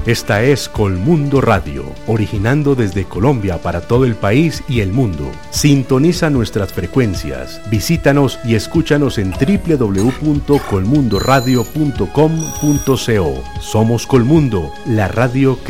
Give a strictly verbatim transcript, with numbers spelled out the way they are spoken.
Esta es Colmundo Radio, originando desde Colombia para todo el país y el mundo. Sintoniza nuestras frecuencias, visítanos y escúchanos en doble u doble u doble u punto colmundo radio punto com punto co. Somos Colmundo, la radio que